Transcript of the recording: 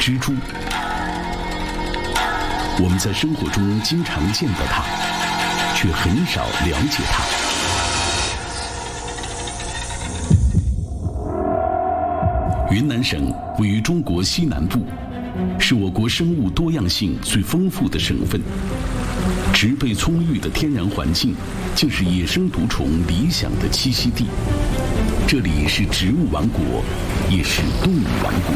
蜘蛛。我们在生活中经常见到它，却很少了解它。云南省位于中国西南部，是我国生物多样性最丰富的省份。植被葱郁的天然环境，竟是野生毒虫理想的栖息地。这里是植物王国，也是动物王国。